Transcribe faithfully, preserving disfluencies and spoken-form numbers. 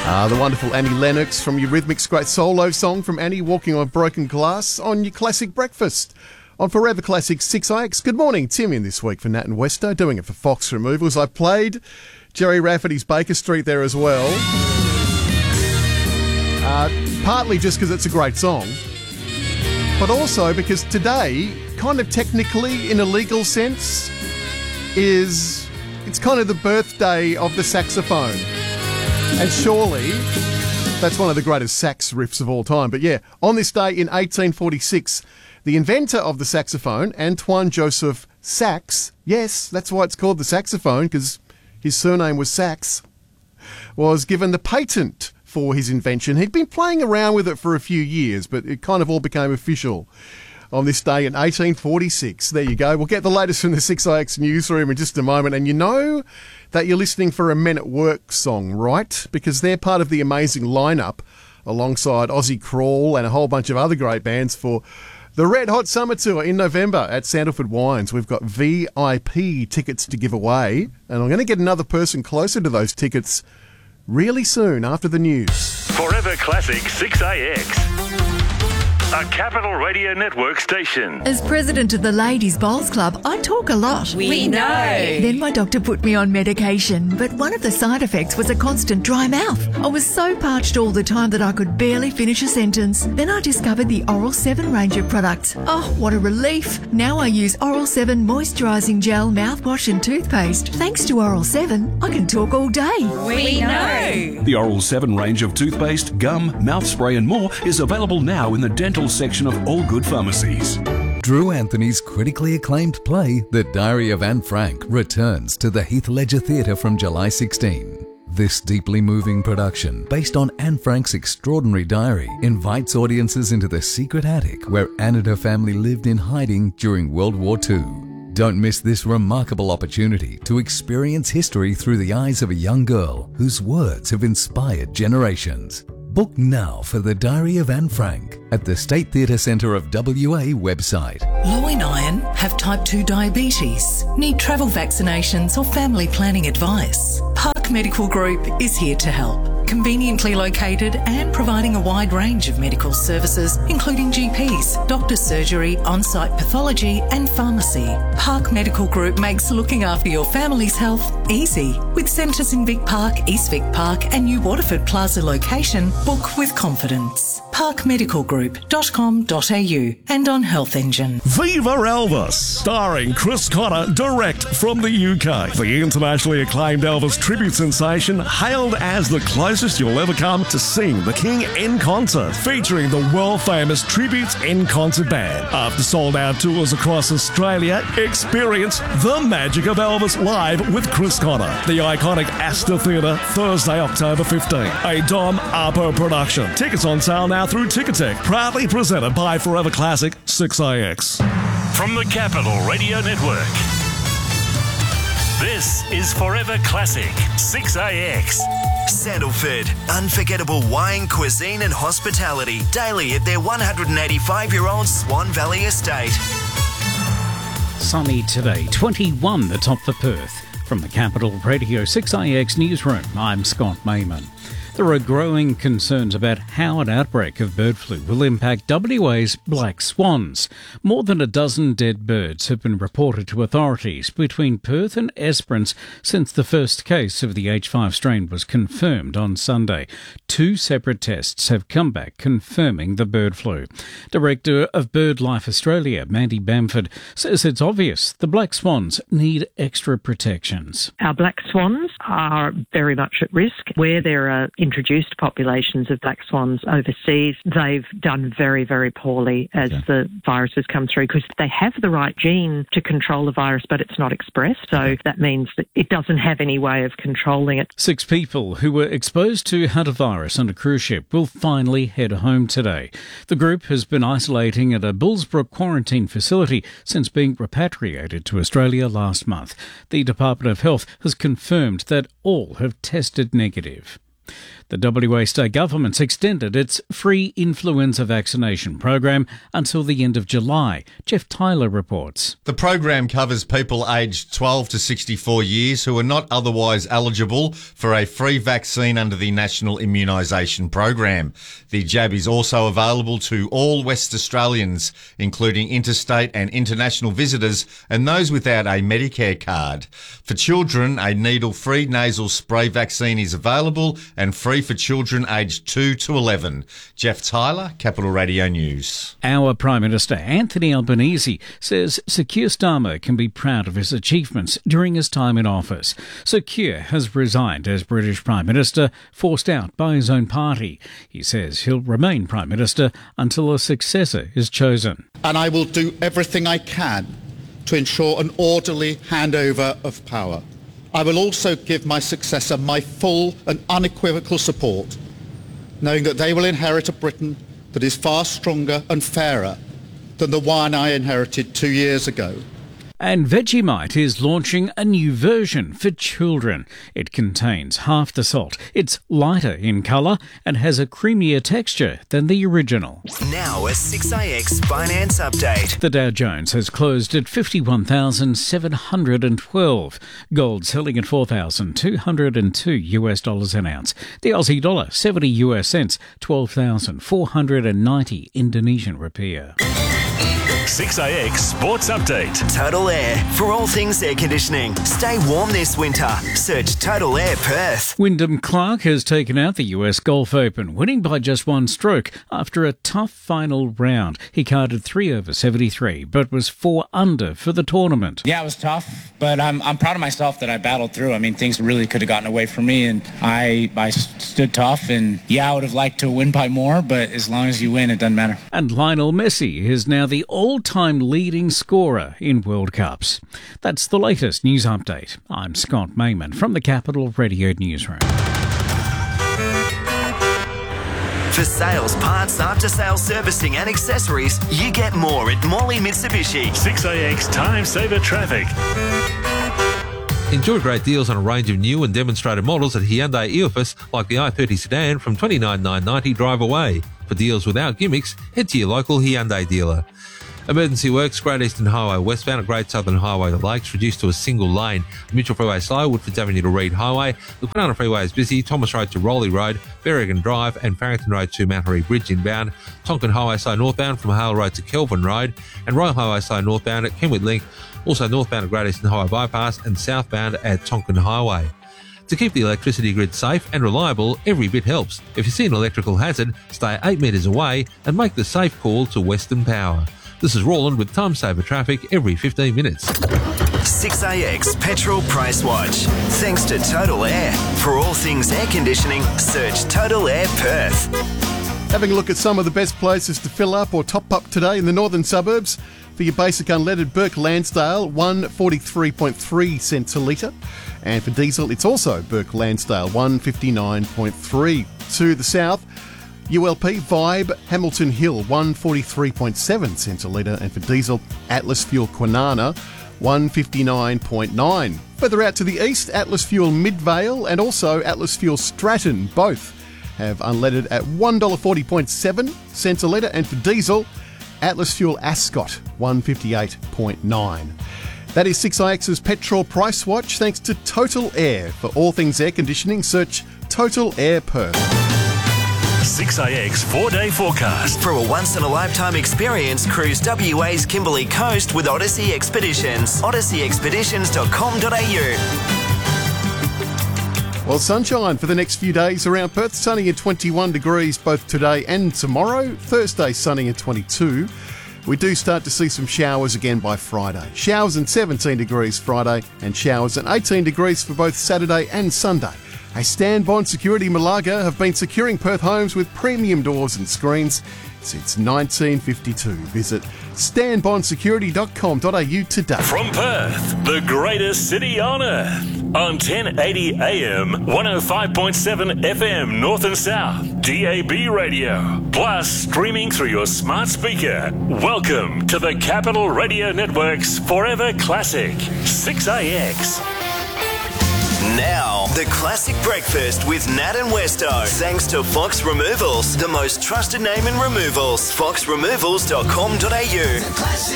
Uh, the wonderful Annie Lennox from Eurythmics' great solo song from Annie, Walking on Broken Glass, on your Classic Breakfast on Forever Classic six I X. Good morning, Tim in this week for Nat and Westo, doing it for Fox Removals. I played Jerry Rafferty's Baker Street there as well, uh, partly just because it's a great song, but also because today, kind of technically in a legal sense, is it's kind of the birthday of the saxophone. And surely that's one of the greatest sax riffs of all time. But yeah, on this day in eighteen forty-six, the inventor of the saxophone, Antoine Joseph Sax, yes, that's why it's called the saxophone, because his surname was Sax, was given the patent for his invention. He'd been playing around with it for a few years, but it kind of all became official on this day in eighteen forty-six. There you go. We'll get the latest from the six I X newsroom in just a moment. And you know that you're listening for a Men at Work song, right? Because they're part of the amazing lineup alongside Aussie Crawl and a whole bunch of other great bands for the Red Hot Summer Tour in November at Sandalford Wines. We've got V I P tickets to give away, and I'm going to get another person closer to those tickets really soon after the news. Forever Classic six A X. A Capital Radio Network station. As president of the Ladies Bowls Club, I talk a lot. We, we know. Then my doctor put me on medication, but one of the side effects was a constant dry mouth. I was so parched all the time that I could barely finish a sentence. Then I discovered the Oral seven range of products. Oh, what a relief. Now I use Oral seven moisturising gel, mouthwash and toothpaste. Thanks to Oral seven, I can talk all day. We know. The Oral seven range of toothpaste, gum, mouth spray and more is available now in the dental section of all good pharmacies. Drew Anthony's critically acclaimed play, The Diary of Anne Frank, returns to the Heath Ledger Theatre from July sixteenth. This deeply moving production, based on Anne Frank's extraordinary diary, invites audiences into the secret attic where Anne and her family lived in hiding during World War Two. Don't miss this remarkable opportunity to experience history through the eyes of a young girl whose words have inspired generations. Book now for The Diary of Anne Frank at the State Theatre Centre of W A website. Low in iron, have type two diabetes, need travel vaccinations or family planning advice? Park Medical Group is here to help. Conveniently located and providing a wide range of medical services, including G Ps, doctor's surgery, on-site pathology and pharmacy. Park Medical Group makes looking after your family's health easy. With centres in Vic Park, East Vic Park and New Waterford Plaza location, book with confidence. park medical group dot com dot a u and on Health Engine. Viva Elvis, starring Chris Connor, direct from the U K. The internationally acclaimed Elvis tribute sensation, hailed as the closest you'll ever come to seeing the King in concert, featuring the world-famous Tributes in Concert Band. After sold-out tours across Australia, experience the magic of Elvis live with Chris Connor. The iconic Astor Theatre, Thursday, October fifteenth. A Dom Arpo production. Tickets on sale now through Ticketek. Proudly presented by Forever Classic six A X. From the Capital Radio Network, this is Forever Classic six A X. Sandalford, unforgettable wine, cuisine and hospitality daily at their one hundred eighty-five-year-old Swan Valley estate. Sunny today, twenty-one the top for Perth. From the Capital Radio six A X newsroom, I'm Scott Mayman. There are growing concerns about how an outbreak of bird flu will impact W A's black swans. More than a dozen dead birds have been reported to authorities between Perth and Esperance since the first case of the H five strain was confirmed on Sunday. Two separate tests have come back confirming the bird flu. Director of BirdLife Australia, Mandy Bamford, says it's obvious the black swans need extra protections. Our black swans are very much at risk. Where there are introduced populations of black swans overseas, they've done very, very poorly as okay. the virus has come through, because they have the right gene to control the virus, but it's not expressed. So okay. that means that it doesn't have any way of controlling it. Six people who were exposed to hantavirus on a cruise ship will finally head home today. The group has been isolating at a Bullsbrook quarantine facility since being repatriated to Australia last month. The Department of Health has confirmed that all have tested negative. The W A state government's extended its free influenza vaccination program until the end of July. Jeff Tyler reports. The program covers people aged twelve to sixty-four years who are not otherwise eligible for a free vaccine under the National Immunisation Program. The jab is also available to all West Australians, including interstate and international visitors and those without a Medicare card. For children, a needle-free nasal spray vaccine is available and free for children aged two to eleven. Jeff Tyler, Capital Radio News. Our Prime Minister Anthony Albanese says Sir Keir Starmer can be proud of his achievements during his time in office. Sir Keir has resigned as British Prime Minister, forced out by his own party. He says he'll remain Prime Minister until a successor is chosen. And I will do everything I can to ensure an orderly handover of power. I will also give my successor my full and unequivocal support, knowing that they will inherit a Britain that is far stronger and fairer than the one I inherited two years ago. And Vegemite is launching a new version for children. It contains half the salt. It's lighter in colour and has a creamier texture than the original. Now a six A X finance update. The Dow Jones has closed at fifty-one thousand seven hundred twelve. Gold selling at four thousand two hundred two US dollars an ounce. The Aussie dollar seventy US cents, twelve thousand four hundred ninety Indonesian rupiah. six A X Sports Update. Total Air. For all things air conditioning. Stay warm this winter. Search Total Air Perth. Wyndham Clark has taken out the U S Golf Open, winning by just one stroke after a tough final round. He carded three over seventy-three, but was four under for the tournament. Yeah, it was tough, but I'm I'm proud of myself that I battled through. I mean, things really could have gotten away from me, and I I stood tough, and yeah, I would have liked to win by more, but as long as you win, it doesn't matter. And Lionel Messi is now the all-time leading scorer in World Cups. That's the latest news update. I'm Scott Mayman from the Capital Radio Newsroom. For sales, parts, after-sales servicing and accessories, you get more at Morley Mitsubishi. six A X Time Saver Traffic. Enjoy great deals on a range of new and demonstrated models at Hyundai Eofus, like the i thirty sedan from twenty-nine thousand nine hundred ninety dollars drive away. For deals without gimmicks, head to your local Hyundai dealer. Emergency works, Great Eastern Highway westbound at Great Southern Highway to Lakes, reduced to a single lane. The Mitchell Freeway slow, Woodfords Avenue to Reed Highway. The Kwinana Freeway is busy, Thomas Road to Rowley Road, Berrigan Drive and Farrington Road to Mattery Bridge inbound. Tonkin Highway slow northbound from Hale Road to Kelvin Road. And Royal Highway slow northbound at Kenwood Link. Also northbound at Great Eastern Highway bypass and southbound at Tonkin Highway. To keep the electricity grid safe and reliable, every bit helps. If you see an electrical hazard, stay eight metres away and make the safe call to Western Power. This is Roland with Time Saver Traffic every fifteen minutes. six A X Petrol Price Watch. Thanks to Total Air. For all things air conditioning, search Total Air Perth. Having a look at some of the best places to fill up or top up today in the northern suburbs. For your basic unleaded, Burke Lansdale, one forty-three point three cents a litre. And for diesel, it's also Burke Lansdale, one fifty-nine point three. To the south, U L P Vibe Hamilton Hill, one forty-three point seven cents a litre. And for diesel, Atlas Fuel Kwinana, one fifty-nine point nine. Further out to the east, Atlas Fuel Midvale and also Atlas Fuel Stratton, both have unleaded at one forty point seven cents a litre. And for diesel, Atlas Fuel Ascot, one fifty-eight point nine. That is six I X's Petrol Price Watch, thanks to Total Air. For all things air conditioning, search Total Air Perth. six A X four-day forecast. For a once-in-a-lifetime experience, cruise W A's Kimberley Coast with Odyssey Expeditions. odyssey expeditions dot com dot a u. Well, sunshine for the next few days around Perth, sunny at twenty-one degrees both today and tomorrow. Thursday, sunny at twenty-two. We do start to see some showers again by Friday. Showers and seventeen degrees Friday and showers and eighteen degrees for both Saturday and Sunday. Hey, Stanbond Security Malaga have been securing Perth homes with premium doors and screens since nineteen fifty-two. Visit stan bond security dot com dot a u today. From Perth, the greatest city on earth, on ten eighty A M, one oh five point seven F M North and South, D A B radio, plus streaming through your smart speaker. Welcome to the Capital Radio Network's Forever Classic, six A X. Now, the classic breakfast with Nat and Westo. Thanks to Fox Removals, the most trusted name in removals. fox removals dot com dot a u.